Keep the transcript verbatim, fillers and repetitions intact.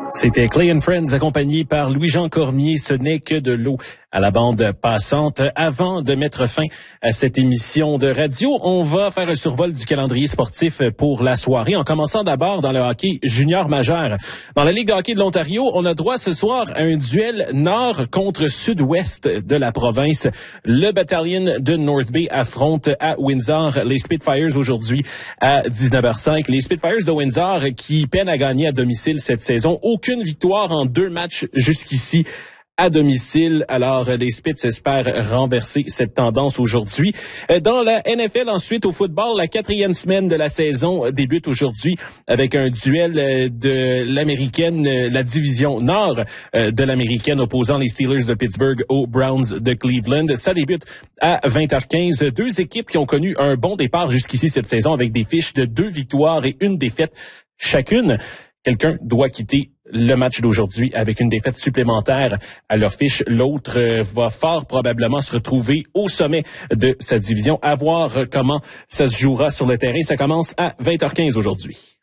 C'était Clay and Friends accompagné par Louis-Jean Cormier. Ce n'est que de l'eau à la bande passante. Avant de mettre fin à cette émission de radio, on va faire un survol du calendrier sportif pour la soirée, en commençant d'abord dans le hockey junior majeur. Dans la Ligue de hockey de l'Ontario, on a droit ce soir à un duel nord contre sud-ouest de la province. Le Battalion de North Bay affronte à Windsor les Spitfires aujourd'hui à dix-neuf heures cinq. Les Spitfires de Windsor qui peinent à gagner à domicile cette saison. Aucune victoire en deux matchs jusqu'ici à domicile. Alors, les Spits espèrent renverser cette tendance aujourd'hui. Dans la N F L, ensuite, au football, la quatrième semaine de la saison débute aujourd'hui avec un duel de l'américaine, la division nord de l'américaine opposant les Steelers de Pittsburgh aux Browns de Cleveland. Ça débute à vingt heures quinze. Deux équipes qui ont connu un bon départ jusqu'ici cette saison avec des fiches de deux victoires et une défaite chacune. Quelqu'un doit quitter le match d'aujourd'hui avec une défaite supplémentaire à leur fiche. L'autre euh, va fort probablement se retrouver au sommet de sa division. À voir comment ça se jouera sur le terrain. Ça commence à vingt heures quinze aujourd'hui.